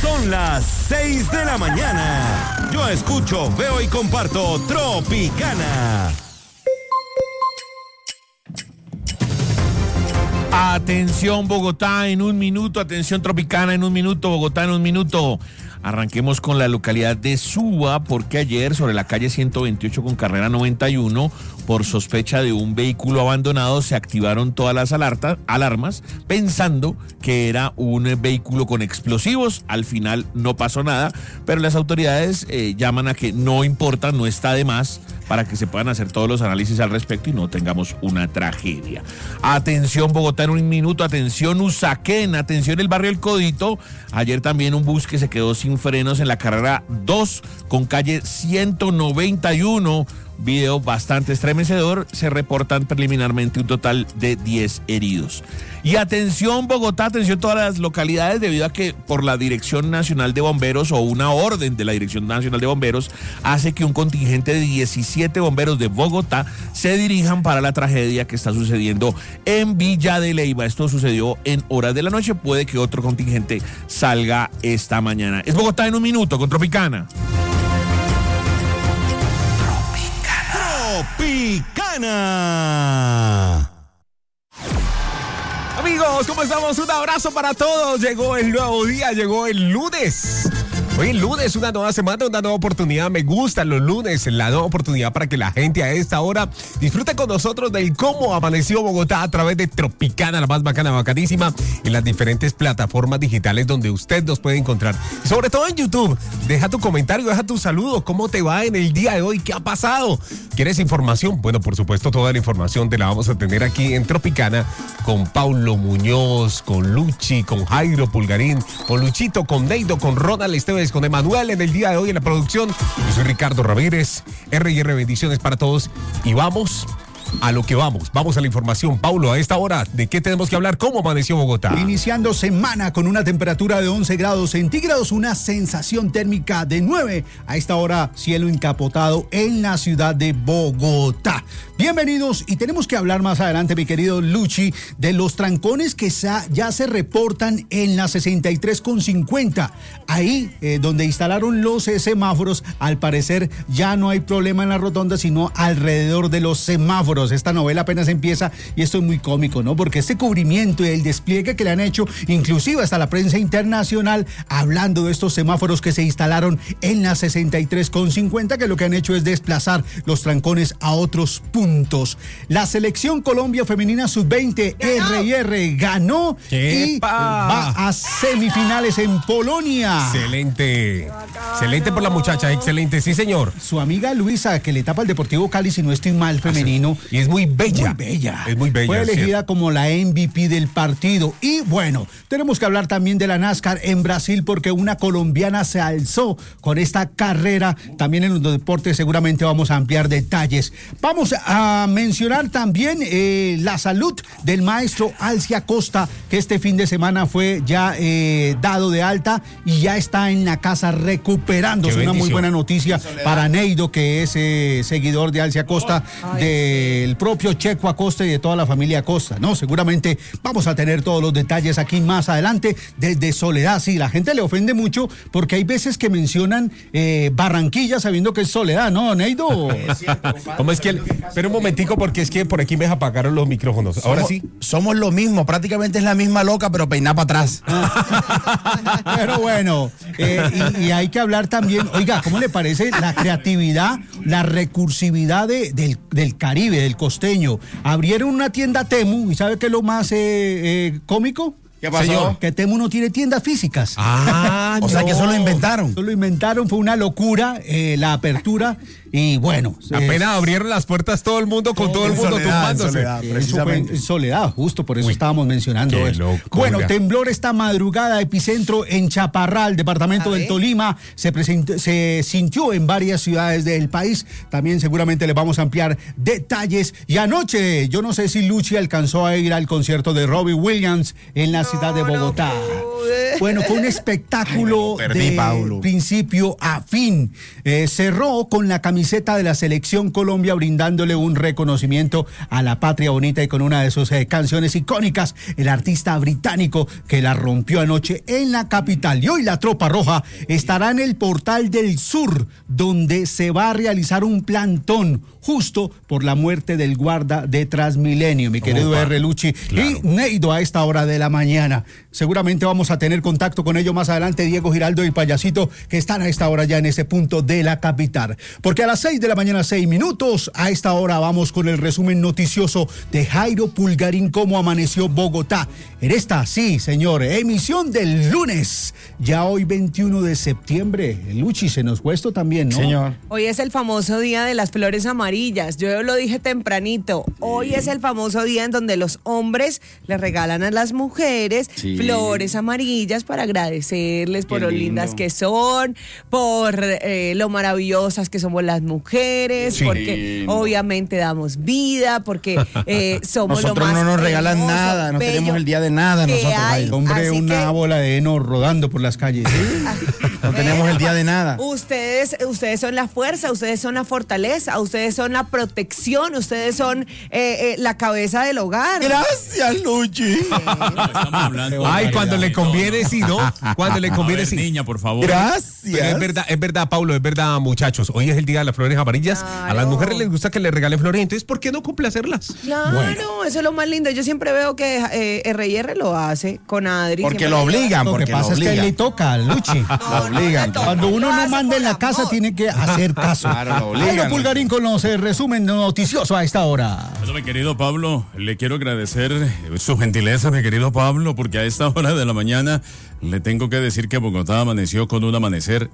Son las 6 de la mañana. Yo escucho, veo y comparto Tropicana. Atención Bogotá en un minuto, atención Tropicana en un minuto, Bogotá en un minuto. Arranquemos con la localidad de Suba, porque ayer sobre la calle 128 con carrera 91, por sospecha de un vehículo abandonado, se activaron todas las alarmas, pensando que era un vehículo con explosivos. Al final no pasó nada, pero las autoridades llaman a que no importa, no está de más, para que se puedan hacer todos los análisis al respecto y no tengamos una tragedia. Atención Bogotá en un minuto, atención Usaquén, atención el barrio El Codito. Ayer también un bus que se quedó sin frenos en la carrera 2 con calle 191. Video bastante estremecedor, se reportan preliminarmente un total de 10 heridos. Y atención Bogotá, atención todas las localidades, debido a que por la Dirección Nacional de Bomberos o una orden de la Dirección Nacional de Bomberos hace que un contingente de 17 bomberos de Bogotá se dirijan para la tragedia que está sucediendo en Villa de Leyva. Esto sucedió en horas de la noche, puede que otro contingente salga esta mañana. Es Bogotá en un minuto con Tropicana. Tropicana. Amigos, ¿cómo estamos? Un abrazo para todos. Llegó el nuevo día, llegó el lunes. Hoy el lunes, una nueva semana, una nueva oportunidad. Me gustan los lunes, la nueva oportunidad para que la gente a esta hora disfrute con nosotros del cómo amaneció Bogotá a través de Tropicana, la más bacana, bacanísima, en las diferentes plataformas digitales donde usted nos puede encontrar. Sobre todo en YouTube. Deja tu comentario, deja tu saludo. ¿Cómo te va en el día de hoy? ¿Qué ha pasado? ¿Quieres información? Bueno, por supuesto, toda la información te la vamos a tener aquí en Tropicana con Paulo Muñoz, con Luchi, con Jairo Pulgarín, con Luchito, con Neido, con Ronald Esteves, con Emanuel en el día de hoy en la producción. Yo soy Ricardo Ramírez. R&R, bendiciones para todos. Y vamos a lo que vamos. Vamos a la información. Paulo, a esta hora, ¿de qué tenemos que hablar? ¿Cómo amaneció Bogotá? Iniciando semana con una temperatura de 11 grados centígrados, una sensación térmica de 9. A esta hora, cielo encapotado en la ciudad de Bogotá. Bienvenidos, y tenemos que hablar más adelante, mi querido Luchi, de los trancones que ya se reportan en la 63 con 50. Ahí, donde instalaron los semáforos, al parecer ya no hay problema en la rotonda, sino alrededor de los semáforos. Esta novela apenas empieza y esto es muy cómico, ¿no? Porque este cubrimiento y el despliegue que le han hecho, inclusive hasta la prensa internacional, hablando de estos semáforos que se instalaron en la 63 con 50, que lo que han hecho es desplazar los trancones a otros puntos. La selección Colombia femenina sub-20 R&R ganó y va a semifinales en Polonia. Excelente. Excelente por la muchacha, excelente, sí señor. Su amiga Luisa, que le tapa el Deportivo Cali, si no estoy mal, femenino. Y es muy bella. Muy bella. Es muy bella. Fue elegida ¿cierto? como la MVP del partido. Y bueno, tenemos que hablar también de la NASCAR en Brasil, porque una colombiana se alzó con esta carrera. También en los deportes seguramente vamos a ampliar detalles. Vamos a mencionar también la salud del maestro Alcia Costa, que este fin de semana fue ya dado de alta y ya está en la casa recuperándose. Una muy buena noticia para Neido, que es seguidor de Alcia Costa, del propio Checo Acosta y de toda la familia Acosta, ¿no? Seguramente vamos a tener todos los detalles aquí más adelante desde Soledad. Sí, la gente le ofende mucho porque hay veces que mencionan Barranquilla sabiendo que es Soledad, ¿no, Neido? ¿Cómo es que pero un momentico, porque es que por aquí me apagaron los micrófonos. Ahora sí. Somos lo mismo, prácticamente es la misma loca, pero peinada para atrás. Pero bueno, y hay que hablar también, oiga, ¿cómo le parece la creatividad, la recursividad del Caribe, del costeño? Abrieron una tienda Temu, ¿y sabe qué es lo más cómico? ¿Qué pasó? Señor, que Temu no tiene tiendas físicas. O sea que eso lo inventaron. Lo inventaron, fue una locura la apertura. Y bueno, apenas abrieron las puertas todo el mundo con todo el mundo tumbándose. Eso fue en Soledad, justo por eso estábamos mencionando eso. Locura. Bueno, temblor esta madrugada, epicentro en Chaparral, departamento del Tolima. Se sintió en varias ciudades del país. También seguramente les vamos a ampliar detalles. Y anoche, yo no sé si Luchi alcanzó a ir al concierto de Robbie Williams en la ciudad de Bogotá. Bueno, fue un espectáculo perdí, de Paulo. principio a fin. Cerró con la camiseta de la Selección Colombia, brindándole un reconocimiento a la patria bonita y con una de sus canciones icónicas, el artista británico que la rompió anoche en la capital. Y hoy la Tropa Roja estará en el Portal del Sur, donde se va a realizar un plantón justo por la muerte del guarda de Transmilenio, mi querido R. Luchi, y Neido a esta hora de la mañana. Seguramente vamos a tener contacto con ellos más adelante, Diego Giraldo y Payasito, que están a esta hora ya en ese punto de la capital. Porque a las 6 de la mañana, 6 minutos, a esta hora vamos con el resumen noticioso de Jairo Pulgarín, cómo amaneció Bogotá. En esta, sí, señor, emisión del lunes, ya hoy 21 de septiembre. Luchi, se nos fue esto también, ¿no? Señor. Hoy es el famoso día de las flores amarillas. Yo lo dije tempranito. Hoy es el famoso día en donde los hombres le regalan a las mujeres flores amarillas para agradecerles por lo lindas que son, por lo maravillosas que somos las mujeres, porque obviamente damos vida, porque somos Nosotros lo más no nos regalan hermoso, nada, no bello tenemos el día de nada que nosotros. hay. Jairo. Hombre, Así una que- bola de heno rodando por las calles. No tenemos el día de nada. Ustedes son la fuerza, ustedes son la fortaleza, ustedes son la protección, ustedes son la cabeza del hogar. Gracias, Luchi. Estamos hablando. Ay, cuando le conviene, sí, ¿no? Cuando le A conviene, ver, sí. niña, por favor. Pero Gracias. es verdad, Paulo, es verdad, muchachos. Hoy es el día de las flores amarillas. A las Claro. mujeres les gusta que les regalen flores, entonces, ¿por qué no complacerlas? Claro, eso es lo más lindo. Yo siempre veo que R&R lo hace con Adri. Porque siempre lo le- obligan, Lo que porque lo pasa es que obligan. le toca, Luchi. Lo obligan. Cuando uno Lo no hace manda en por la casa, amor. tiene que hacer caso. Claro, lo obligan. Jairo Pulgarín con los resumen noticioso a esta hora. Bueno, mi querido Pablo, le quiero agradecer su gentileza, mi querido Pablo, porque a esta hora de la mañana le tengo que decir que Bogotá amaneció con un amanecer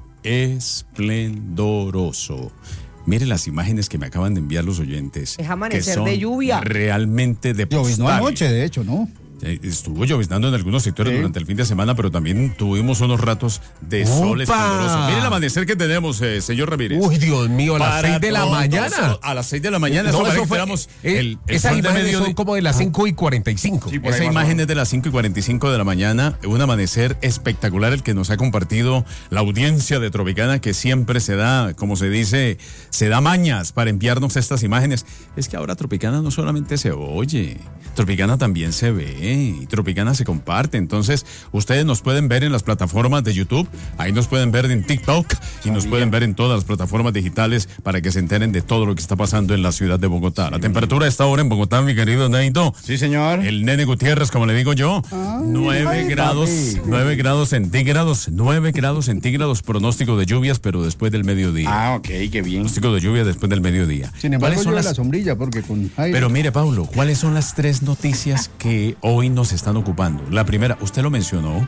esplendoroso. Mire las imágenes que me acaban de enviar los oyentes. Es amanecer que son de lluvia. Realmente de Lloviznó postal. anoche, de hecho, ¿no? Estuvo lloviznando en algunos sectores durante el fin de semana, pero también tuvimos unos ratos de sol ¡Upa! esplendoroso. Mire el amanecer que tenemos, señor Ramírez. Uy, Dios mío, a las 6 de la todos, mañana. A las 6 de la mañana, No, eso eso fue, fue, esperamos el esas sol de imágenes mediodía. son como de las 5:45. Esa imagen es de las 5:45 de la mañana, un amanecer espectacular el que nos ha compartido la audiencia de Tropicana, que siempre se da, como se dice, se da mañas para enviarnos estas imágenes. Es que ahora Tropicana no solamente se oye, Tropicana también se ve, y Tropicana se comparte. Entonces, ustedes nos pueden ver en las plataformas de YouTube, ahí nos pueden ver en TikTok y nos pueden ver en todas las plataformas digitales para que se enteren de todo lo que está pasando en la ciudad de Bogotá. La temperatura está ahora en Bogotá, mi querido Neito. Sí, señor. El Nene Gutiérrez, como le digo yo, 9 grados, papi. 9 grados centígrados, 9 grados centígrados, pronóstico de lluvias, pero después del mediodía. Ah, ok, qué bien. Pronóstico de lluvia después del mediodía. Sin embargo, ¿Cuáles son llueve las- la sombrilla, porque con Jairo... Pero mire, Paulo, ¿cuáles son las 3 noticias que hoy nos están ocupando? La primera, usted lo mencionó,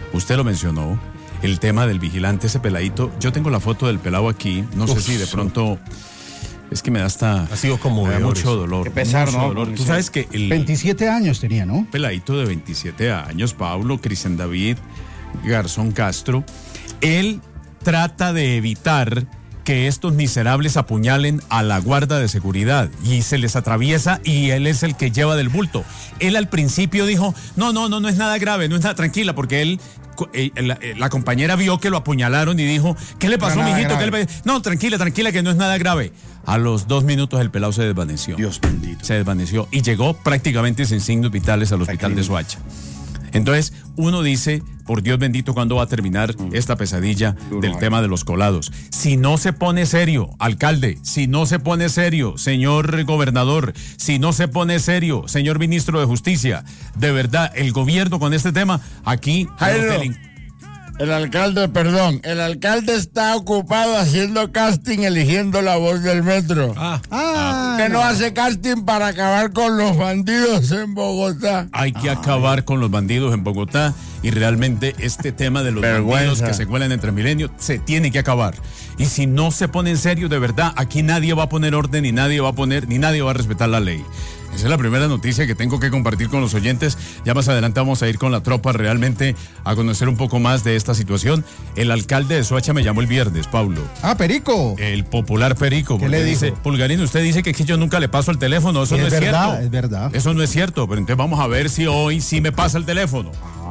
el tema del vigilante, ese peladito. Yo tengo la foto del pelado aquí, no sé si de pronto... Es que me da hasta... Ha sido como me da mucho dolor. Qué pesar, mucho ¿no? dolor. Tú sabes que el... 27 años tenía, ¿no? Peladito de 27 años, Pablo Cristian David Garzón Castro, él trata de evitar que estos miserables apuñalen a la guarda de seguridad y se les atraviesa y él es el que lleva del bulto. Él al principio dijo, no es nada grave, no es nada, tranquila, porque él... la compañera vio que lo apuñalaron y dijo, ¿qué le pasó, No, nada mijito? ¿Qué le grave. pasó? No, tranquila, que no es nada grave. A los 2 minutos el pelado se desvaneció. Dios bendito. Se desvaneció y llegó prácticamente sin signos vitales al hospital de Soacha. Entonces, uno dice, por Dios bendito, ¿cuándo va a terminar esta pesadilla del tema de los colados? Si no se pone serio, alcalde, si no se pone serio, señor gobernador, si no se pone serio, señor ministro de Justicia, de verdad, el gobierno con este tema, aquí... Jairo. los delin- El alcalde está ocupado haciendo casting, eligiendo la voz del metro. Que no hace casting para acabar con los bandidos en Bogotá. Hay que acabar con los bandidos en Bogotá y realmente este tema de los Vergüenza. bandidos que se cuelan entre milenios se tiene que acabar. Y si no se pone en serio, de verdad, aquí nadie va a poner orden ni nadie va a respetar la ley. Esa es la primera noticia que tengo que compartir con los oyentes. Ya más adelante vamos a ir con la tropa realmente a conocer un poco más de esta situación. El alcalde de Soacha me llamó el viernes, Paulo. Ah, Perico. El popular Perico. ¿Qué porque le dice, dijo? Pulgarín, usted dice que yo nunca le paso el teléfono. Eso Es no es verdad, cierto. es verdad. Eso no es cierto. Pero entonces vamos a ver si hoy sí me pasa el teléfono.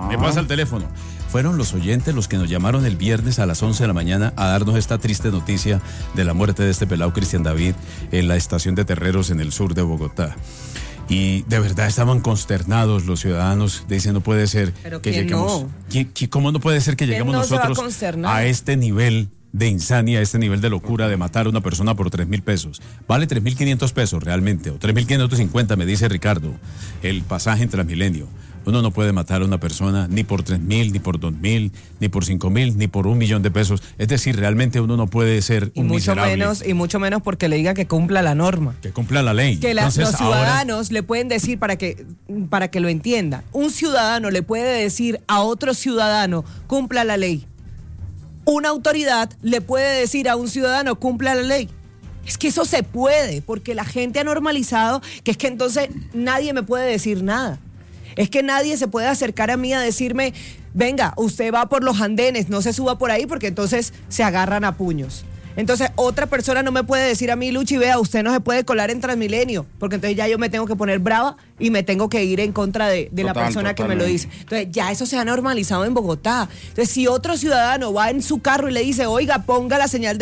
Me pasa el teléfono. Fueron los oyentes los que nos llamaron el viernes a las 11 de la mañana a darnos esta triste noticia de la muerte de este pelado Cristian David en la estación de Terreros en el sur de Bogotá. Y de verdad estaban consternados los ciudadanos. Dicen, no puede ser que lleguemos. No? ¿Cómo no puede ser que lleguemos nosotros a este nivel de insania, a este nivel de locura de matar a una persona por 3.000 pesos? Vale 3.500 pesos realmente, o 3.550, me dice Ricardo, el pasaje en Transmilenio. Uno no puede matar a una persona ni por 3.000, ni por 2.000, ni por 5.000, ni por 1 millón de pesos. Es decir, realmente uno no puede ser un miserable. Y mucho menos porque le diga que cumpla la norma. Que cumpla la ley. Que los ciudadanos le pueden decir, para que lo entienda, un ciudadano le puede decir a otro ciudadano, cumpla la ley. Una autoridad le puede decir a un ciudadano, cumpla la ley. Es que eso se puede, porque la gente ha normalizado que es que entonces nadie me puede decir nada. Es que nadie se puede acercar a mí a decirme, venga, usted va por los andenes, no se suba por ahí, porque entonces se agarran a puños. Entonces otra persona no me puede decir a mí, Luchi, vea, usted no se puede colar en Transmilenio, porque entonces ya yo me tengo que poner brava y me tengo que ir en contra de la persona que me lo dice. Entonces ya eso se ha normalizado en Bogotá. Entonces si otro ciudadano va en su carro y le dice, oiga, ponga la señal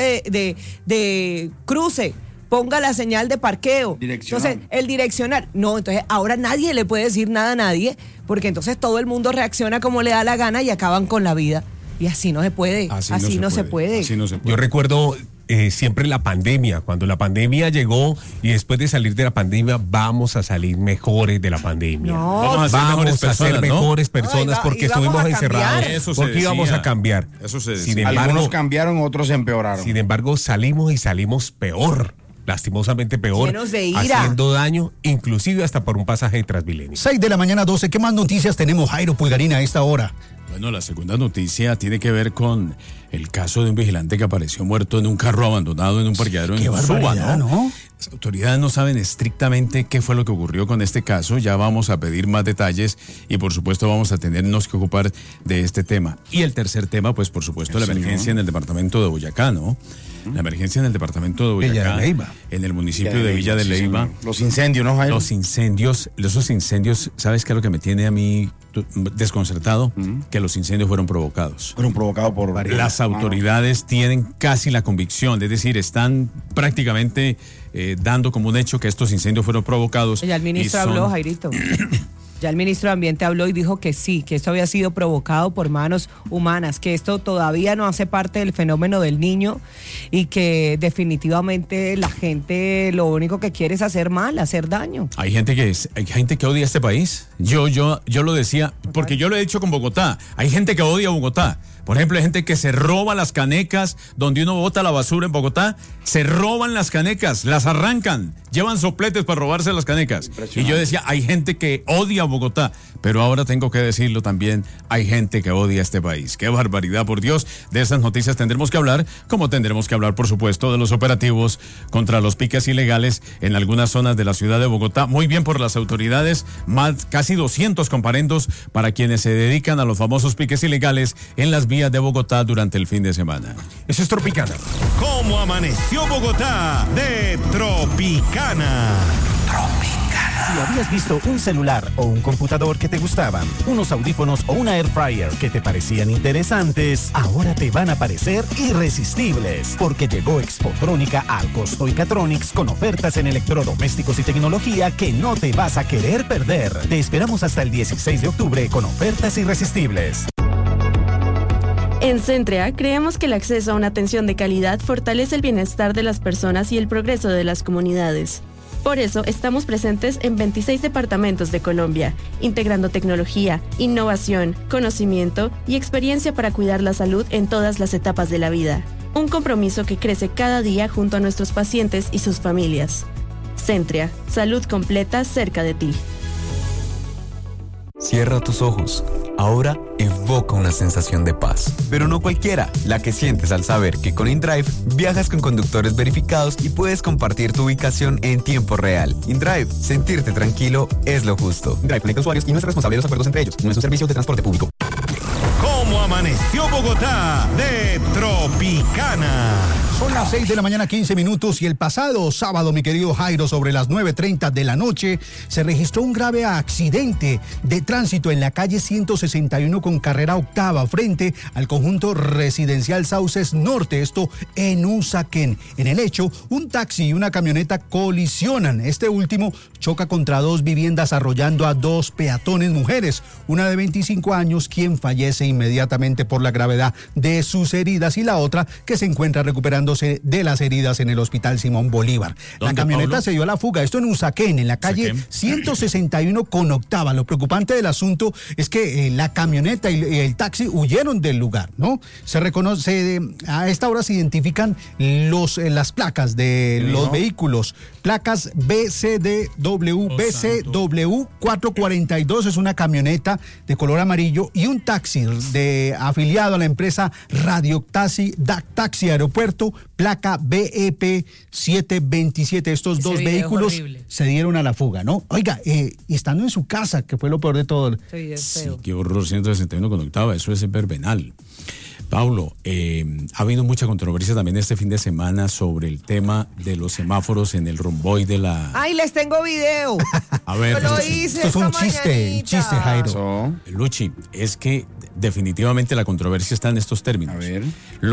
de cruce, ponga la señal de parqueo. Entonces, el direccional. No, entonces ahora nadie le puede decir nada a nadie, porque entonces todo el mundo reacciona como le da la gana y acaban con la vida. Y así no se puede. Así no se puede. Yo recuerdo siempre la pandemia, cuando la pandemia llegó y después de salir de la pandemia, vamos a salir mejores de la pandemia. No, vamos a ser mejores personas porque estuvimos encerrados. Porque íbamos a cambiar. Eso se decía. Algunos cambiaron, otros empeoraron. Sin embargo, salimos peor. Lastimosamente peor, llenos de ira, haciendo daño, inclusive hasta por un pasaje de Transmilenio. 6 de la mañana, 12. ¿Qué más noticias tenemos, Jairo Pulgarín, a esta hora? Bueno, la segunda noticia tiene que ver con el caso de un vigilante que apareció muerto en un carro abandonado en un parqueadero en Suba, ¿no? Las autoridades no saben estrictamente qué fue lo que ocurrió con este caso. Ya vamos a pedir más detalles y por supuesto vamos a tenernos que ocupar de este tema. Y el tercer tema, pues por supuesto, la emergencia en el departamento de Boyacá, ¿no? La emergencia en el departamento de Boyacá, en el municipio de Villa de Leyva. Los incendios, ¿no, Jairo? Esos incendios, ¿sabes qué es lo que me tiene a mí desconcertado? Que los incendios fueron provocados. Fueron provocados por... Las autoridades tienen casi la convicción, es decir, están prácticamente dando como un hecho que estos incendios fueron provocados. Ya el ministro habló, Jairito. Ya el ministro de Ambiente habló y dijo que sí, que esto había sido provocado por manos humanas, que esto todavía no hace parte del fenómeno del Niño y que definitivamente la gente lo único que quiere es hacer mal, hacer daño. Hay gente que odia este país. Yo lo decía, porque yo lo he dicho con Bogotá. Hay gente que odia Bogotá. Por ejemplo, hay gente que se roba las canecas donde uno bota la basura en Bogotá, se roban las canecas, las arrancan, llevan sopletes para robarse las canecas. Y yo decía, hay gente que odia Bogotá, pero ahora tengo que decirlo también, hay gente que odia este país. ¡Qué barbaridad, por Dios! De esas noticias tendremos que hablar, como tendremos que hablar, por supuesto, de los operativos contra los piques ilegales en algunas zonas de la ciudad de Bogotá. Muy bien por las autoridades, casi 200 comparendos para quienes se dedican a los famosos piques ilegales en las vías de Bogotá durante el fin de semana. Eso es Tropicana. ¿Cómo amaneció Bogotá? De Tropicana. Si habías visto un celular o un computador que te gustaban, unos audífonos o una air fryer que te parecían interesantes, ahora te van a parecer irresistibles, porque llegó Expotrónica al Costo y Catronics con ofertas en electrodomésticos y tecnología que no te vas a querer perder. Te esperamos hasta el 16 de octubre con ofertas irresistibles. En Centrea, creemos que el acceso a una atención de calidad fortalece el bienestar de las personas y el progreso de las comunidades. Por eso, estamos presentes en 26 departamentos de Colombia, integrando tecnología, innovación, conocimiento y experiencia para cuidar la salud en todas las etapas de la vida. Un compromiso que crece cada día junto a nuestros pacientes y sus familias. Centrea, salud completa cerca de ti. Cierra tus ojos. Ahora evoca una sensación de paz. Pero no cualquiera, la que sientes al saber que con InDrive viajas con conductores verificados y puedes compartir tu ubicación en tiempo real. InDrive, sentirte tranquilo es lo justo. InDrive conecta usuarios y no es responsable de los acuerdos entre ellos. No es un servicio de transporte público. ¿Cómo amaneció Bogotá de Tropicana. Son las 6 de la mañana, 15 minutos, y el pasado sábado, mi querido Jairo, sobre las 9:30 de la noche, se registró un grave accidente de tránsito en la calle 161 con carrera octava, frente al conjunto residencial Sauces Norte, esto en Usaquén. En el hecho, un taxi y una camioneta colisionan. Este último choca contra dos viviendas, arrollando a dos peatones mujeres, una de 25 años, quien fallece inmediatamente por la gravedad de sus heridas, y la otra que se encuentra recuperándose de las heridas en el Hospital Simón Bolívar. La camioneta, Pablo, se dio a la fuga, esto en Usaquén, en la calle 161 con octava. Lo preocupante del asunto es que la camioneta y el taxi huyeron del lugar, ¿no? Se reconoce, a esta hora se identifican las placas de los vehículos, placas BCW 442, es una camioneta de color amarillo, y un taxi afiliado a la empresa Radio Taxi Aeropuerto, placa BEP 727. Estos dos vehículos se dieron a la fuga, ¿no? Oiga, y estando en su casa, que fue lo peor de todo. Sí, qué horror, 161 con octava, eso es verbenal. Paulo, ha habido mucha controversia también este fin de semana sobre el tema de los semáforos en el romboy de la... ¡Ay, les tengo video! A ver, yo lo hice. Esto es un chiste, Jairo. Luchi, es que definitivamente la controversia está en estos términos. A ver.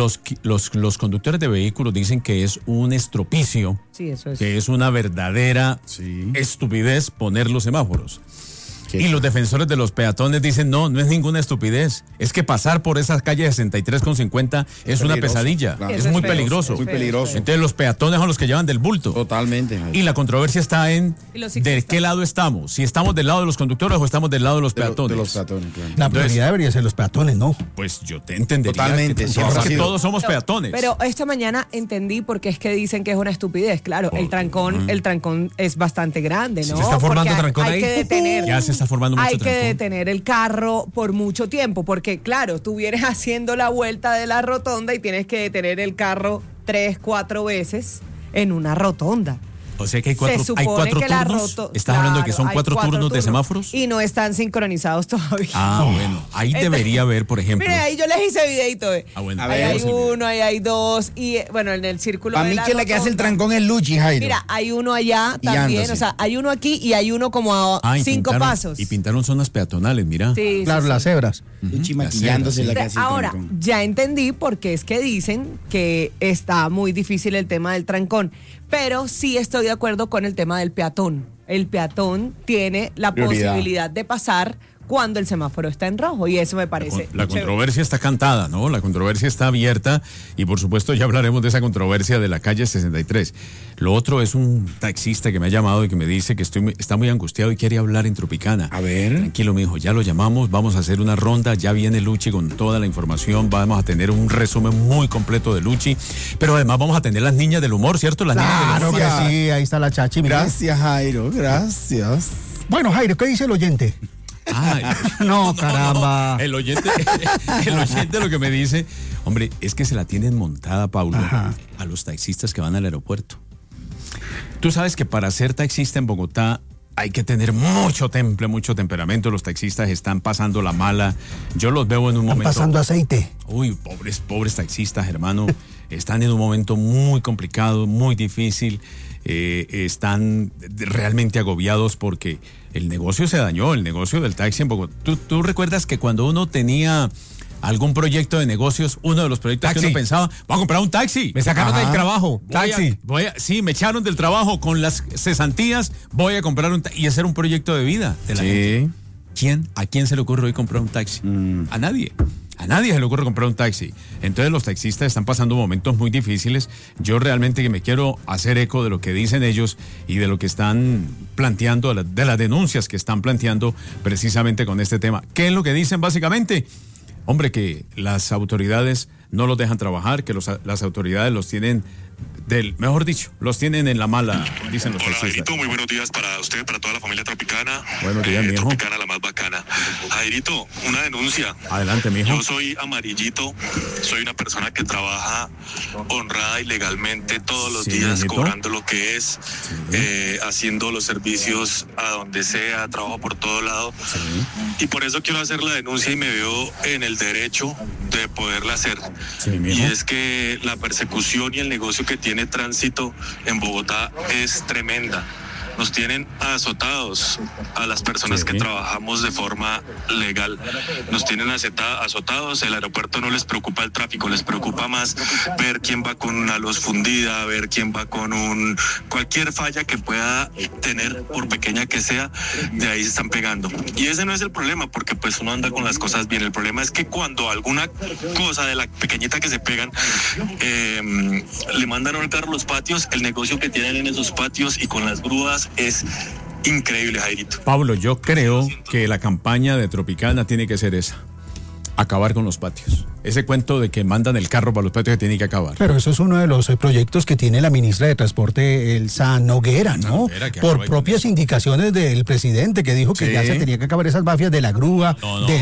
Los conductores de vehículos dicen que es un estropicio, sí, eso es, que es una verdadera estupidez poner los semáforos. Y los defensores de los peatones dicen, no es ninguna estupidez. Es que pasar por esas calles 63 con 50 es una pesadilla. Claro. Es muy peligroso. Muy peligroso. Entonces los peatones son los que llevan del bulto. Totalmente. Y la controversia está en de qué lado estamos. Si estamos del lado de los conductores o estamos del lado de los peatones. De los peatones, claro. La prioridad debería ser los peatones, ¿no. Pues yo te entendería. Totalmente. Que todos somos peatones. Pero esta mañana entendí por qué es que dicen que es una estupidez. Claro, el trancón es bastante grande, ¿no? Se está formando trancón ahí. Hay que detener. Ya se está formando mucho trancón. Hay que detener el carro por mucho tiempo, porque claro, tú vienes haciendo la vuelta de la rotonda y tienes que detener el carro 3-4 veces en una rotonda. O sea que hay cuatro turnos. ¿Estás hablando de que son cuatro turnos de semáforos? Y no están sincronizados todavía. Bueno, ahí debería haber, por ejemplo. Mire, ahí yo les hice videito. Bueno. Ahí hay uno, ahí hay dos, y bueno, en el círculo. Para mí que la que hace el trancón es Luchi, Jairo. Mira, hay uno allá también, o sea, hay uno aquí y hay uno como a 5 pasos. Y pintaron zonas peatonales, mira. Sí, claro, las cebras. Luchi maquillándose la que hace el Ahora, trancón. ya entendí por qué es que dicen que está muy difícil el tema del trancón. Pero sí estoy de acuerdo con el tema del peatón. El peatón tiene la posibilidad de pasar cuando el semáforo está en rojo, y eso me parece La controversia está cantada, ¿no? La controversia está abierta, y por supuesto ya hablaremos de esa controversia de la calle 63. Lo otro es un taxista que me ha llamado y que me dice que está muy angustiado y quiere hablar en Tropicana. A ver. Tranquilo, mijo, ya lo llamamos, vamos a hacer una ronda, ya viene Luchi con toda la información, vamos a tener un resumen muy completo de Luchi, pero además vamos a tener las niñas del humor, ¿cierto? Las niñas del humor. Claro que sí, ahí está la Chachi. Mira. Gracias, Jairo, gracias. Bueno, Jairo, ¿qué dice el oyente? No, caramba. El oyente lo que me dice, hombre, es que se la tienen montada, Paulo, a los taxistas que van al aeropuerto. Tú sabes que para ser taxista en Bogotá hay que tener mucho temple, mucho temperamento. Los taxistas están pasando la mala. Yo los veo en un momento. Están pasando aceite. Uy, pobres taxistas, hermano. Están en un momento muy complicado, muy difícil. Están realmente agobiados porque el negocio se dañó, el negocio del taxi en Bogotá. ¿Tú recuerdas que cuando uno tenía algún proyecto de negocios, uno de los proyectos que uno pensaba, voy a comprar un taxi? Me sacaron del trabajo, Sí, me echaron del trabajo con las cesantías, voy a comprar un taxi y hacer un proyecto de vida de la gente. ¿A quién se le ocurre hoy comprar un taxi? A nadie. A nadie se le ocurre comprar un taxi. Entonces los taxistas están pasando momentos muy difíciles. Yo realmente que me quiero hacer eco de lo que dicen ellos y de lo que están planteando, de las denuncias que están planteando precisamente con este tema. ¿Qué es lo que dicen básicamente? Hombre, que las autoridades no los dejan trabajar, que las autoridades los tienen mejor dicho, los tienen en la mala, dicen los taxistas. Jairito, muy buenos días para usted, para toda la familia Tropicana. Buenos días, mijo. Tropicana, la más bacana. Jairito, una denuncia. Adelante, mijo. Yo soy amarillito, soy una persona que trabaja honrada y legalmente todos los días, mijito, cobrando lo que es, haciendo los servicios a donde sea, trabajo por todo lado. Y por eso quiero hacer la denuncia y me veo en el derecho de poderla hacer. Sí, y es que la persecución y el negocio que tiene Tránsito en Bogotá es tremenda. Nos tienen azotados a las personas que trabajamos de forma legal. Nos tienen azotados. El aeropuerto no les preocupa el tráfico, les preocupa más ver quién va con una luz fundida, ver quién va con cualquier falla que pueda tener, por pequeña que sea, de ahí se están pegando. Y ese no es el problema, porque pues uno anda con las cosas bien. El problema es que cuando alguna cosa de la pequeñita que se pegan, le mandan a carro los patios, el negocio que tienen en esos patios y con las grúas es increíble, Jairito. Pablo, yo creo que la campaña de Tropicana tiene que ser esa: acabar con los patios. Ese cuento de que mandan el carro para los patios que tiene que acabar. Pero eso es uno de los proyectos que tiene la ministra de Transporte, Elsa Noguera, ¿no? Por propias indicaciones del presidente, que dijo que ya se tenía que acabar esas mafias de la grúa,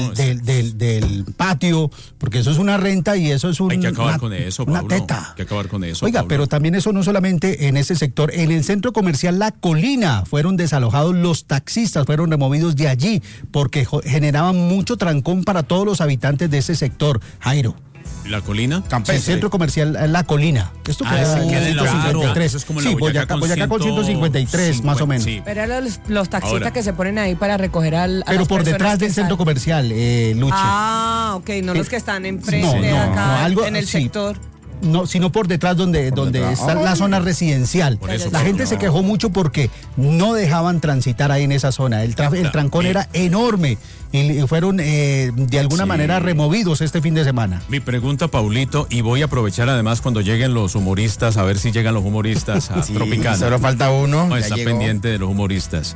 del patio, porque eso es una renta y eso es hay que acabar con eso, Pablo. Una teta. Hay que acabar con eso, Oiga, Pablo. pero también eso no solamente en ese sector. En el centro comercial La Colina fueron desalojados los taxistas, fueron removidos de allí porque generaban mucho trancón para todos los habitantes de ese sector. Jairo. ¿La Colina? El centro comercial La Colina. Esto queda en 153. Eso es como sí, Boyacá con 153, más o menos. Sí. Pero eran los taxistas que se ponen ahí para recoger a pero las por detrás del centro comercial, Luchi. Ah, ok, no los que están enfrente acá, algo, en el sector. No, sino por detrás donde está la zona residencial. La gente se quejó mucho porque no dejaban transitar ahí en esa zona. El trancón era enorme y fueron de alguna manera removidos este fin de semana. Mi pregunta, Paulito, y voy a aprovechar además cuando lleguen los humoristas, a ver si llegan los humoristas a Tropicana. Solo falta uno. No, está pendiente de los humoristas.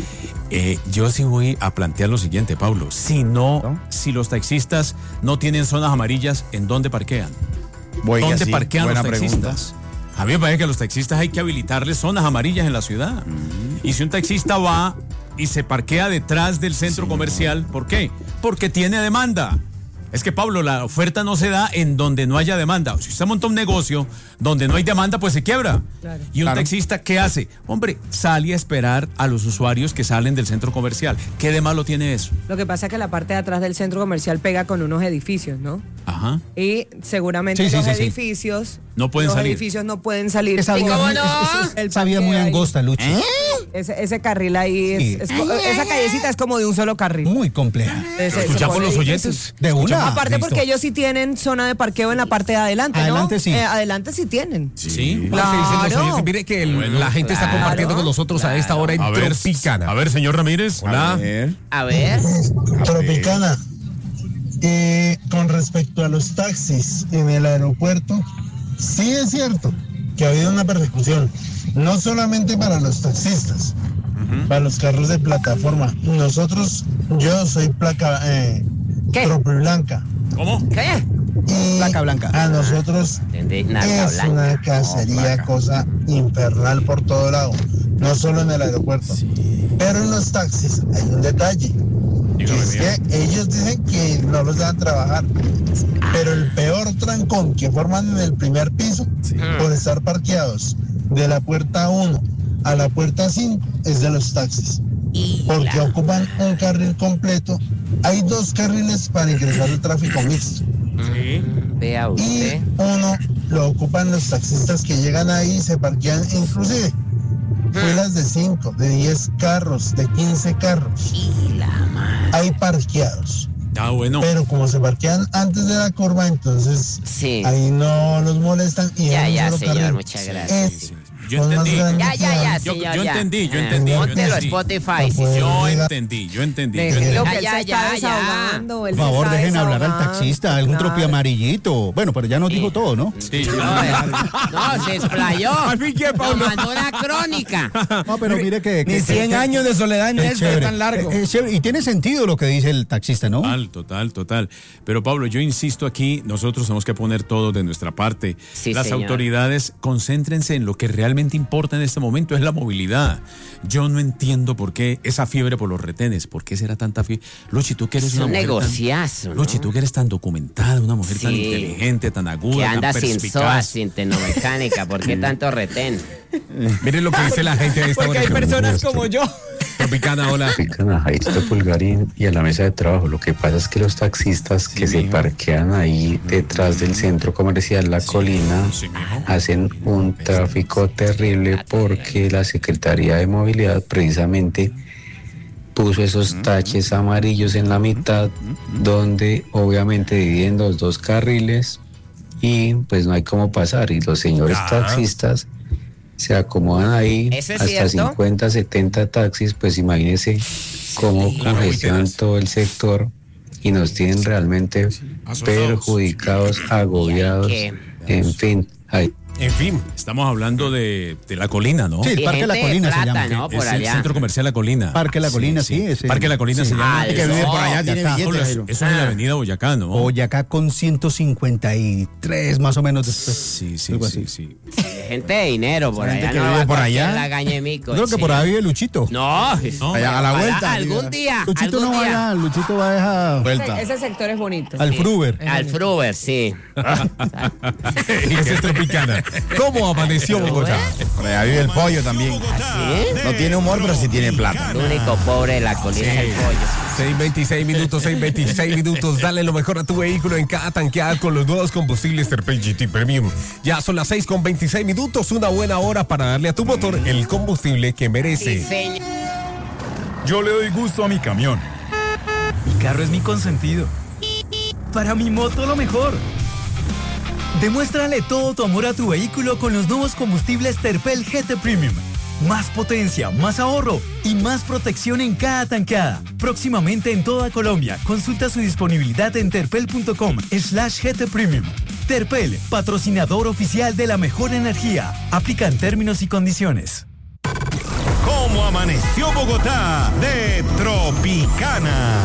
Yo sí voy a plantear lo siguiente, Pablo. Si los taxistas no tienen zonas amarillas, ¿en dónde parquean? ¿Dónde parquean los taxistas? A mí me parece que a los taxistas hay que habilitarles zonas amarillas en la ciudad. Y si un taxista va y se parquea detrás del centro comercial, ¿por qué? Porque tiene demanda. Es que, Pablo, la oferta no se da en donde no haya demanda. Si usted monta un negocio donde no hay demanda, pues se quiebra. Claro. Y un taxista, ¿qué hace? Hombre, sale a esperar a los usuarios que salen del centro comercial. ¿Qué de malo tiene eso? Lo que pasa es que la parte de atrás del centro comercial pega con unos edificios, ¿no? Ajá. Y seguramente los edificios no pueden salir. Los edificios no pueden salir. Esa vía muy angosta, Luchi. Ese carril ahí esa callecita es como de un solo carril. Muy compleja. Escuchamos los oyentes. De una. Aparte porque ellos sí tienen zona de parqueo en la parte de adelante, ¿no? Adelante sí. Adelante sí tienen. Sí. Claro. Mire que la gente está compartiendo con nosotros a esta hora en Tropicana. A ver, señor Ramírez. Hola. A ver. Tropicana. Con respecto a los taxis en el aeropuerto, sí es cierto que ha habido una persecución, no solamente para los taxistas, para los carros de plataforma. Yo soy placa Tropiblanca. ¿Cómo? ¿Qué? Y placa blanca. A nosotros es una cacería, cosa infernal por todo lado, no solo en el aeropuerto. Pero en los taxis hay un detalle. Es que ellos dicen que no los dejan trabajar, pero el peor trancón que forman en el primer piso por estar parqueados de la puerta 1 a la puerta 5 es de los taxis, porque ocupan un carril completo. Hay 2 carriles para ingresar al tráfico mixto. Vea usted. Y uno lo ocupan los taxistas que llegan ahí y se parquean, inclusive filas de 5, de 10 carros, de 15 carros. Hay parqueados. Bueno. Pero como se parquean antes de la curva, entonces ahí no los molestan. Y ya, señor, muchas gracias. Yo entendí. Yo entendí. Póntelo a Spotify. Yo entendí. Por favor, dejen hablar al taxista, algún tropi amarillito. Bueno, pero ya nos dijo todo, ¿no? Sí. No, se explayó. Nos mandó una crónica. No, pero mire que ni 100 años de soledad en esto es tan largo. Y tiene sentido lo que dice el taxista, ¿no? Total. Pero, Pablo, yo insisto aquí, nosotros tenemos que poner todo de nuestra parte. Las autoridades, concéntrense en lo que realmente importa en este momento, es la movilidad. Yo no entiendo por qué esa fiebre por los retenes, por qué será tanta fiebre. Luchi, tú que eres una mujer negociazo, ¿no? Luchi, tú que eres tan documentada, una mujer tan inteligente, tan aguda, que anda tan sin perspicaz. SOA, sin tenomecánica, ¿por qué tanto retén? Miren lo que dice la gente de esta Porque hay personas como yo. Tropicana, hola. Tropicana, Jairito Pulgarín y a la mesa de trabajo. Lo que pasa es que los taxistas que se parquean ahí detrás del centro comercial La Colina hacen un tráfico terrible porque la Secretaría de Movilidad precisamente puso esos taches amarillos en la mitad donde obviamente dividen los dos carriles y pues no hay cómo pasar y los señores taxistas se acomodan ahí hasta 50, 70 taxis, pues imagínense cómo congestionan todo el sector y nos tienen realmente perjudicados, agobiados, en fin. En fin, estamos hablando de La Colina, ¿no? Sí, el Parque La Colina se llama. ¿No? Es el Centro Comercial La Colina. Parque La Colina, sí. Parque La Colina se llama. Que vive por allá, tiene billetes. Eso es en la avenida Boyacá, ¿no? Boyacá con 153 más o menos después. Sí. Gente de dinero por allá. Que vive por allá. La Gañemico. Creo que por ahí vive Luchito. No, allá a la vuelta. Algún día. Luchito no vaya, Luchito va a dejar Vuelta. Ese sector es bonito. al Fruber. Al Fruber, sí. Esa es Tropicana. ¿Cómo amaneció Bogotá? Por allá vive el pollo también. ¿Sí? No tiene humor, pero sí tiene plata. El único pobre de La Colina es el pollo. 6:26 minutos. Dale lo mejor a tu vehículo en cada tanqueada con los nuevos combustibles Terpel GT Premium. Ya son las 6:26. Una buena hora para darle a tu motor el combustible que merece. Yo le doy gusto a mi camión. Mi carro es mi consentido. Para mi moto lo mejor. Demuéstrale todo tu amor a tu vehículo con los nuevos combustibles Terpel GT Premium. Más potencia, más ahorro y más protección en cada tanqueada. Próximamente en toda Colombia. Consulta su disponibilidad en terpel.com/GT Premium. Terpel, patrocinador oficial de la mejor energía. Aplican términos y condiciones. ¿Cómo amaneció Bogotá? De Tropicana.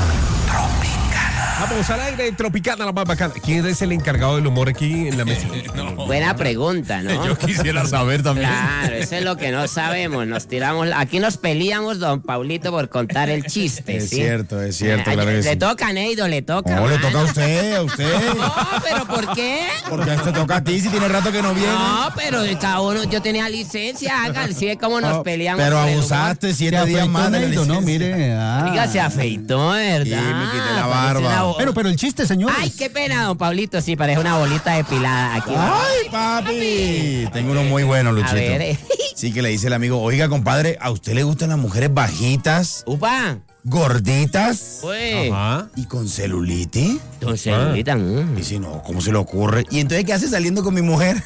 Vamos al aire de Tropicana, la más bacana. ¿Quién es el encargado del humor aquí en la mesa? Buena pregunta, ¿no? Yo quisiera saber también. Claro, eso es lo que no sabemos. Nos tiramos, aquí nos peleamos, don Paulito, por contar el chiste. Es ¿sí? cierto, claro que Le sí. toca, Neido, le toca. No, le toca a usted, No, pero ¿por qué? Porque te toca a ti si tiene rato que no viene. No, pero cada uno, yo tenía licencia, hagan, sí, cómo nos peleamos. Pero por el abusaste 7 días más de la licencia. No, mire. Oiga, se afeitó, ¿verdad? Sí, me quité la barba. Pero el chiste, señor. Ay, qué pena, don Pablito, sí, parece una bolita depilada aquí. ¡Ay, papi! Tengo uno muy bueno, Luchito. A ver. Sí, que le dice el amigo, oiga, compadre, ¿a usted le gustan las mujeres bajitas? ¡Upa! ¿Gorditas? Uy. Ajá. ¿Y con celulitis? Con celulita. Y si no, ¿cómo se le ocurre? ¿Y entonces qué hace saliendo con mi mujer?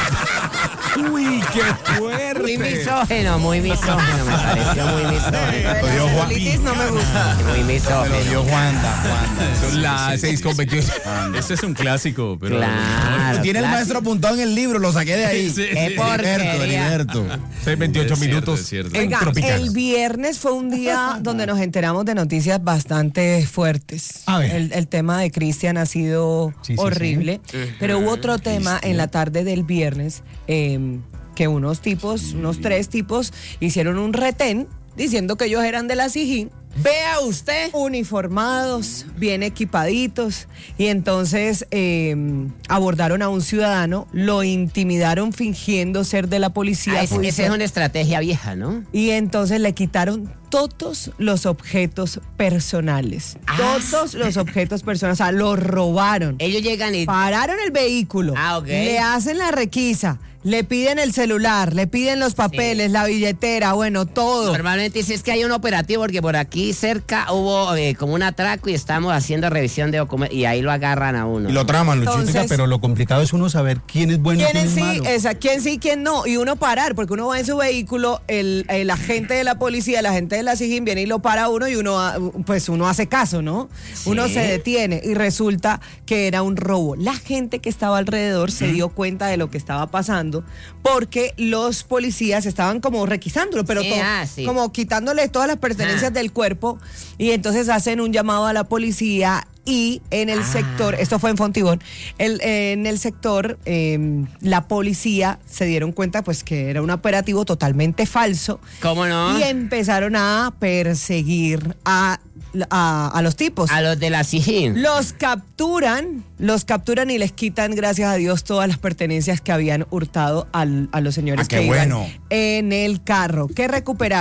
Uy, qué fuerte. Muy misógeno, me pareció muy misógeno. Celulitis no me gusta. Muy Me lo misógeno. dio Juanda. Son las 6:28. Ese es un clásico, pero. Claro. Tiene el maestro apuntado en el libro, lo saqué de ahí. Sí. Qué porquería. Heriberto. 6:28 Es cierto. en Oiga, Tropicana. el viernes fue un día donde nos enteramos de noticias bastante fuertes. A ver. El tema de Cristian ha sido Sí, horrible, pero hubo otro tema en la tarde del viernes que unos 3 tipos hicieron un retén diciendo que ellos eran de la SIJIN. Vea usted. Uniformados, bien equipaditos, y entonces abordaron a un ciudadano, lo intimidaron fingiendo ser de la policía. Esa es una estrategia vieja, ¿no? Y entonces le quitaron todos los objetos personales. Todos los objetos personales. O sea, los robaron. Ellos llegan y Pararon el vehículo. Ok. Le hacen la requisa. Le piden el celular, le piden los papeles, la billetera, bueno, todo. Normalmente si es que hay un operativo porque por aquí cerca hubo como un atraco y estamos haciendo revisión de documentos y ahí lo agarran a uno. Y lo traman, Luchito. Entonces, Pero lo complicado es uno saber quién es bueno y quién es malo. quién sí, quién no. Y uno parar, porque uno va en su vehículo, el agente de la policía, el agente de la SIJIN viene y lo para a uno y uno hace caso, ¿no? Sí. Uno se detiene y resulta que era un robo. La gente que estaba alrededor se dio cuenta de lo que estaba pasando porque los policías estaban como requisándolo, pero Sí, sí. como quitándole todas las pertenencias del cuerpo, y entonces hacen un llamado a la policía. Y en el sector, esto fue en Fontibón, en el sector la policía se dieron cuenta pues que era un operativo totalmente falso. ¿Cómo no? Y empezaron a perseguir a los tipos. A los de la SIJIN. Los capturan y les quitan, gracias a Dios, todas las pertenencias que habían hurtado a los señores Ah, qué que iban bueno. en el carro. ¿Qué recuperaron?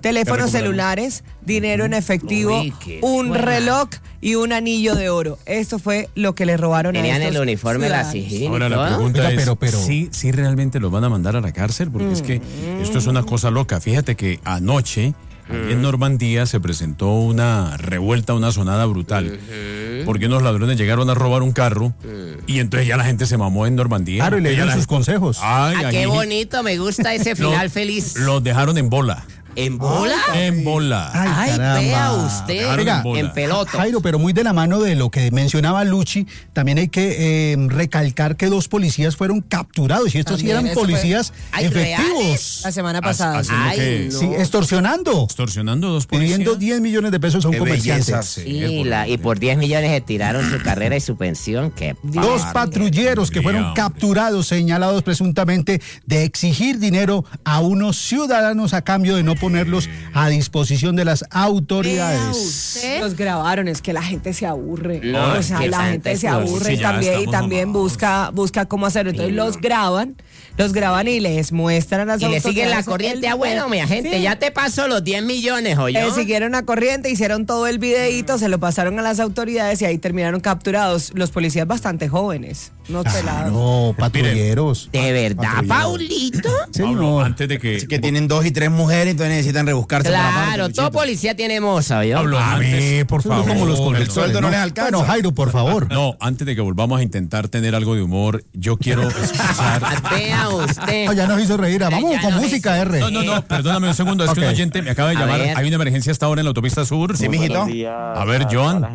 teléfonos celulares, dinero en efectivo, un reloj y un anillo de oro. Esto fue lo que le robaron a estos Tenían el uniforme de la ciudadanos. SIJIN. Ahora la pregunta es, ¿sí realmente los van a mandar a la cárcel? Porque es que esto es una cosa loca. Fíjate que anoche en Normandía se presentó una revuelta, una sonada brutal, porque unos ladrones llegaron a robar un carro y entonces ya la gente se mamó en Normandía. Claro, y le dieron sus consejos. Qué bonito, me gusta ese final feliz. Los dejaron en bola. ¿En bola? En bola. Ay, vea usted. Oiga, en pelota. Jairo, pero muy de la mano de lo que mencionaba Luchi, también hay que recalcar que 2 policías fueron capturados y estos sí eran policías efectivos. La semana pasada. Sí, extorsionando. Extorsionando 2 policías. Pidiendo 10 millones de pesos a un comerciante. Y por 10 millones se tiraron su carrera y su pensión. Qué 2 patrulleros que fueron capturados, señalados presuntamente de exigir dinero a unos ciudadanos a cambio de no ponerlos a disposición de las autoridades. Los grabaron, es que la gente se aburre. No, o sea, la gente se aburre y también busca cómo hacerlo. Entonces los graban y les muestran a las y autoridades. le siguen la corriente. Bueno, mi gente, ya te pasó los 10 millones, ¿o yo? Siguieron la corriente, hicieron todo el videíto, se lo pasaron a las autoridades y ahí terminaron capturados. Los policías bastante jóvenes, no pelados. No, patrulleros. ¿De verdad, Paulito? Sí, Pablo, antes de que... Así que tienen 2 y 3 mujeres, entonces necesitan rebuscarse. Claro, todo policía tiene moza, ¿yo? Pablo, por favor. Como los el sueldo no les alcanza. Bueno, Jairo, por favor. No, antes de que volvamos a intentar tener algo de humor, yo quiero escuchar... Vea usted. No, ya nos hizo reír. Vamos con música, R. No, perdóname un segundo, es que un oyente me acaba de llamar. Hay una emergencia hasta ahora en la autopista sur. Sí, mijito. A ver, Joan.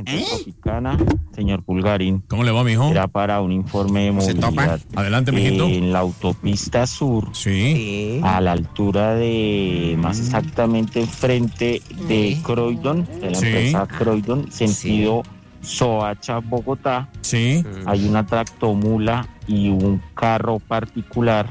Señor Pulgarín. ¿Cómo le va, mijo? Era para un informe de movilidad. Adelante, mijito. En la autopista sur, a la altura de, más exactamente enfrente de Croydon, de la empresa Croydon, sentido Soacha, Bogotá. Hay una tractomula y un carro particular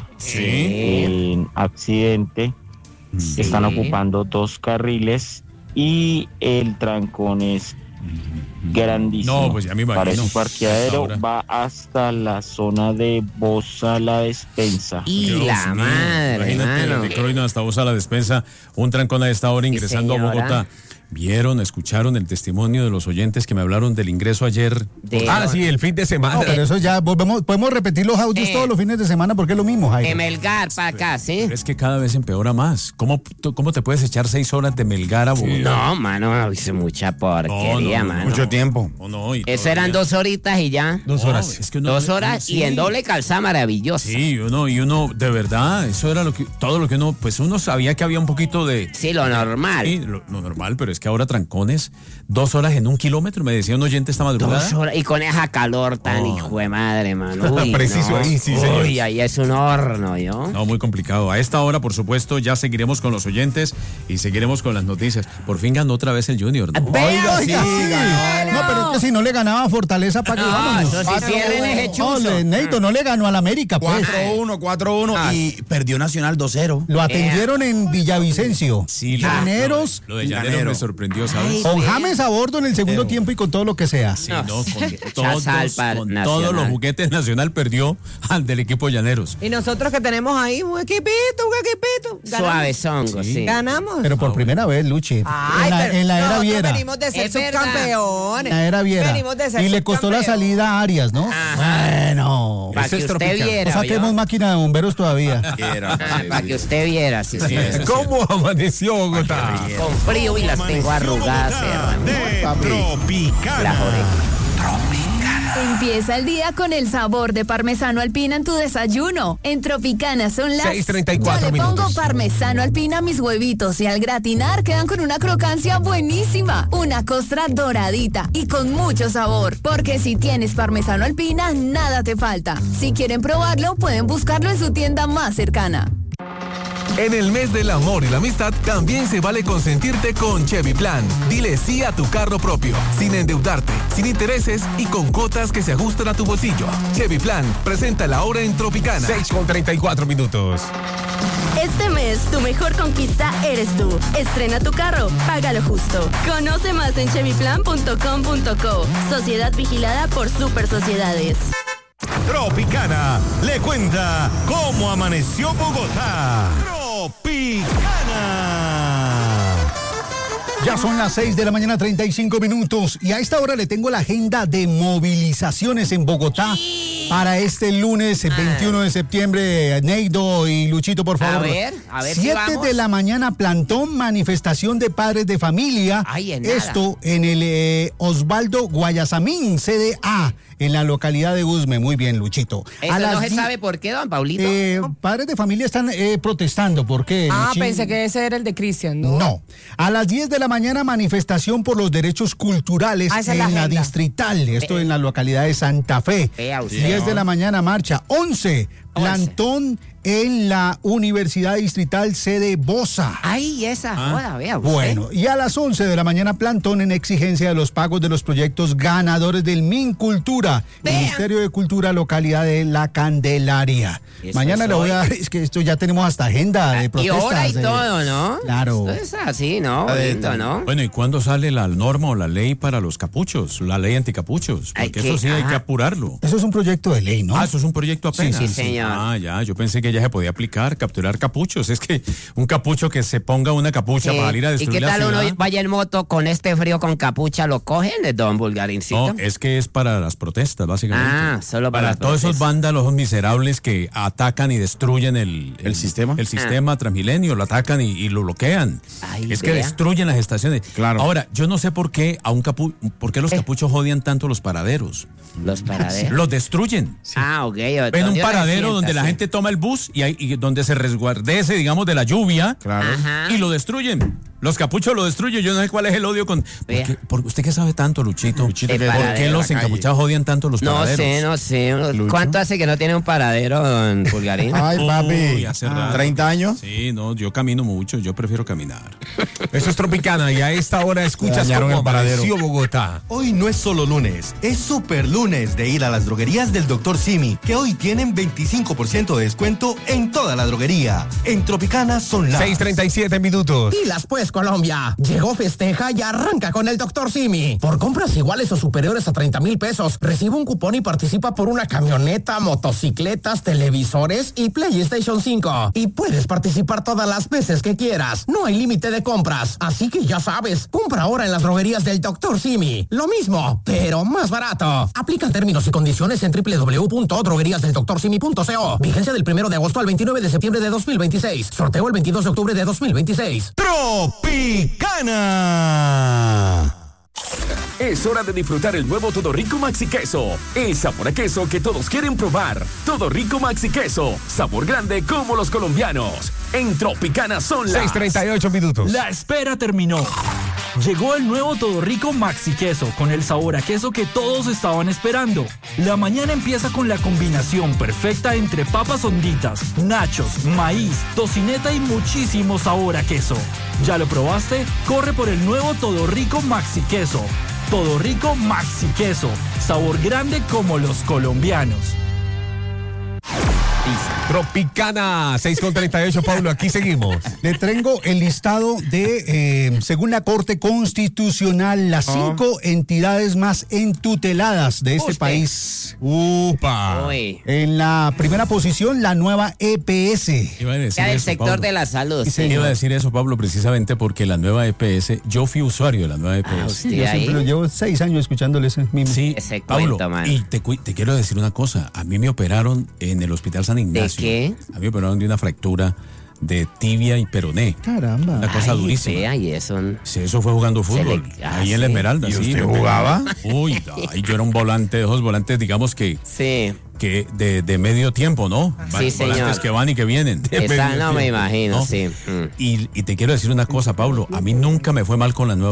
en accidente. Están ocupando 2 carriles y el trancón es grandísimo. No, pues ya me imagino. Para su parqueadero va hasta la zona de Bosa La Despensa. Y la madre, imagínate, de Croydon hasta Bosa La Despensa, un trancón a esta hora ingresando a Bogotá. ¿Vieron, escucharon el testimonio de los oyentes que me hablaron del ingreso ayer? Sí, el fin de semana. No, pero eso ya podemos repetir los audios todos los fines de semana porque es lo mismo, Jairo. De Melgar para acá, ¿sí? Pero es que cada vez empeora más. ¿Cómo te puedes echar 6 horas de Melgar a Bogotá? No, mano, hice mucha porquería, mano. Mucho tiempo. Eso eran 2 horitas y ya. 2 horas. Es que 2 horas y en doble calzada maravillosa. Sí, uno, de verdad, eso era todo lo que uno sabía que había un poquito de... Sí, lo normal. Sí, lo normal, pero es que ahora trancones, 2 horas en 1 kilómetro, me decía un oyente esta madrugada. 2 horas, y con esa calor tan hijo de madre, mano. Uy, preciso ahí, sí, señor. Uy, ahí es un horno, ¿yo? No, muy complicado. A esta hora, por supuesto, ya seguiremos con los oyentes y seguiremos con las noticias. Por fin ganó otra vez el Junior, ¿no? Oiga, sí. No, pero es que si no le ganaba a Fortaleza, ¿para qué vámonos? Eso sí, cierren ese chuzo. Neito, no le ganó al América, pues. 4-1 y perdió Nacional 2-0. Lo atendieron en Villavicencio. Sí, Llaneros. Lo de Llaneros me sorprendió, ¿sabes? Con James a bordo en el segundo tiempo y con todo lo que sea. Sí, con todos los juguetes, Nacional perdió al del equipo Llaneros. Y nosotros que tenemos ahí un equipito. Suavezongo, sí. Ganamos. Pero por primera vez, Luchi. En la era Viera. Venimos de ser subcampeones. En la era Viera. Venimos de ser y le costó la salida a Arias, ¿no? Bueno. Para que usted viera. Saquemos máquina de bomberos todavía. Para que usted viera. Sí. ¿Cómo amaneció Bogotá? Con frío y las tengo arrugadas. Tropicana. Las orejas. Empieza el día con el sabor de parmesano alpina en tu desayuno. En Tropicana son las 6:34 Yo le pongo minutos. parmesano alpina a mis huevitos y al gratinar quedan con una crocancia buenísima. Una costra doradita y con mucho sabor. Porque si tienes parmesano alpina, nada te falta. Si quieren probarlo, pueden buscarlo en su tienda más cercana. En el mes del amor y la amistad también se vale consentirte con Chevy Plan. Dile sí a tu carro propio, sin endeudarte, sin intereses y con cuotas que se ajustan a tu bolsillo. Chevy Plan, presenta la hora en Tropicana. 6:34 minutos. Este mes, tu mejor conquista eres tú. Estrena tu carro, págalo justo. Conoce más en chevyplan.com.co. Sociedad vigilada por Super Sociedades. Tropicana le cuenta cómo amaneció Bogotá. Tropicana. Ya son las 6 de la mañana, 35 minutos. Y a esta hora le tengo la agenda de movilizaciones en Bogotá para este lunes 21 de septiembre. Neido y Luchito, por favor. A ver 7 si vamos. de la mañana, plantón, manifestación de padres de familia. Ay, en nada. Esto en el Osvaldo Guayasamín, sede A, en la localidad de Usme. Muy bien, Luchito. Eso no se sabe por qué, don Paulito. Padres de familia están protestando. ¿Por qué? Pensé que ese era el de Cristian, ¿no? No. A las 10 de la mañana, manifestación por los derechos culturales en la distrital. Esto en la localidad de Santa Fe. 10 de la mañana, marcha. 11, plantón en la Universidad Distrital sede Bosa. Ay, esa joda, vea usted. Bueno, y a las 11 de la mañana, plantón en exigencia de los pagos de los proyectos ganadores del MinCultura, Ministerio de Cultura, localidad de La Candelaria. Eso Mañana le voy a dar, es que esto ya tenemos hasta agenda de Y protestas. hora y todo, ¿no? Claro. Esto es así, ¿no? Lindo, ¿no? Bueno, ¿y cuándo sale la norma o la ley para los capuchos? La ley anticapuchos. Porque eso sí hay que apurarlo. Eso es un proyecto de ley, ¿no? Eso es un proyecto apenas. Sí, señor. Ya, yo pensé que ya se podía aplicar, capturar capuchos. Es que un capucho que se ponga una capucha para salir a ¿Y destruir qué la tal ciudad. uno vaya en moto con este frío con capucha? ¿Lo cogen, don Bulgarincito? No, es que es para las protestas, básicamente. Solo para todos esos vándalos, esos miserables que atacan y destruyen el sistema. El sistema Transmilenio, lo atacan y lo bloquean. Es que destruyen las estaciones. Claro. Ahora, yo no sé por qué por qué los capuchos odian tanto los paraderos. Los paraderos. Los destruyen. Ok. Ven un paradero donde la gente toma el bus y donde se resguardece, digamos, de la lluvia. Claro. Y lo destruyen. Los capuchos lo destruyen. Yo no sé cuál es el odio con... ¿Usted qué sabe tanto, Luchito? ¿Por qué los encapuchados odian tanto los paraderos? No sé. ¿Cuánto hace que no tiene un paradero, don Pulgarín? Ay, papi. Hace rato. 30 años. Sí, no, yo camino mucho. Yo prefiero caminar. Eso es Tropicana y a esta hora escuchas cómo amaneció Bogotá. Hoy no es solo lunes, es super lunes de ir a las droguerías del Dr. Simi, que hoy tienen 25% de descuento en toda la droguería. En Tropicana son las 6:37 minutos. Pilas pues, Colombia. Llegó Festeja y arranca con el Dr. Simi. Por compras iguales o superiores a 30,000 pesos, recibe un cupón y participa por una camioneta, motocicletas, televisores y PlayStation 5. Y puedes participar todas las veces que quieras. No hay límite de compras. Así que ya sabes, compra ahora en las droguerías del Dr. Simi. Lo mismo, pero más barato. Aplican términos y condiciones en www.drogueríasdeldoctorsimi.co. Vigencia del 1 de agosto al 29 de septiembre de 2026. Sorteo el 22 de octubre de 2026. Tropicana. Es hora de disfrutar el nuevo Todo Rico Maxi Queso. El sabor a queso que todos quieren probar. Todo Rico Maxi Queso. Sabor grande como los colombianos. En Tropicana son las 6:38 minutos. La espera terminó. Llegó el nuevo Todo Rico Maxi Queso con el sabor a queso que todos estaban esperando. La mañana empieza con la combinación perfecta entre papas honditas, nachos, maíz, tocineta y muchísimo sabor a queso. ¿Ya lo probaste? Corre por el nuevo Todo Rico Maxi Queso. Todo Rico Maxi Queso. Sabor grande como los colombianos. Tropicana, 6:38, Pablo, aquí seguimos. Le traigo el listado de, según la Corte Constitucional, las 5 entidades más entuteladas de este país. ¡Upa! Uy. En la primera posición, la nueva EPS. Iba a decir Ya del eso, sector Pablo. de la salud. Iba a decir eso, Pablo, precisamente porque la nueva EPS, yo fui usuario de la nueva EPS. Sí, yo siempre lo llevo 6 años escuchándole ese mismo. Sí, Ese Pablo, cuento, man. y te quiero decir una cosa. A mí me operaron en el Hospital San Ignacio. ¿De qué? A mí me operaron de una fractura de tibia y peroné. Caramba. Una cosa durísima. Fea, y eso. Sí, eso fue jugando fútbol. Ahí en la Esmeralda, ¿Y sí. usted jugaba? Uy, ay, yo era un volante, de esos volantes, digamos que de medio tiempo, ¿no? Sí, señor. Volantes que van y que vienen. Esa no me imagino, ¿no? sí. Y te quiero decir una cosa, Pablo. A mí nunca me fue mal con la nueva